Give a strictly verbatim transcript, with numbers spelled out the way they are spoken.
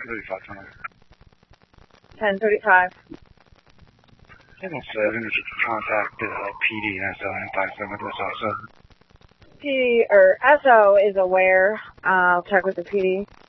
thirty-five time. ten thirty-five. ten oh seven, if you could contact the uh, P D and S O and five seven plus also. P D or S O is aware. Uh, I'll check with the P D.